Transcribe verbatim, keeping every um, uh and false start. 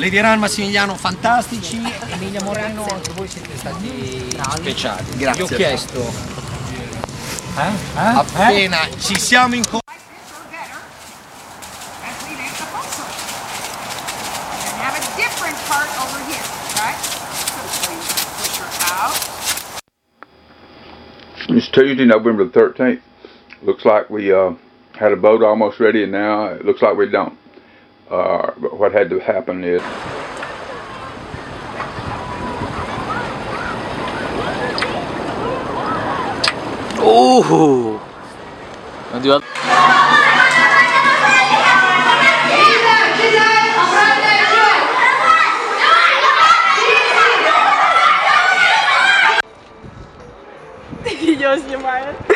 Riviera e Massimiliano fantastici, Emilia Moreno anche voi siete stati speciali. Grazie. Vi ho chiesto eh? Eh? appena eh? ci siamo incontrati. It's Tuesday, November the thirteenth. Looks like we uh, had a boat almost ready, and now it looks like we don't. Uh, but what had to happen is... Oh! Andiamo. Видео снимаю.